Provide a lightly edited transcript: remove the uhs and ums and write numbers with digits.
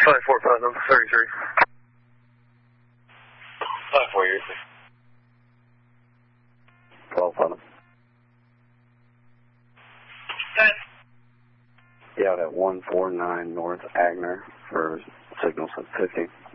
545 number 33. 5483. 1211. Yeah, out at 149 North Agner for signals at 50.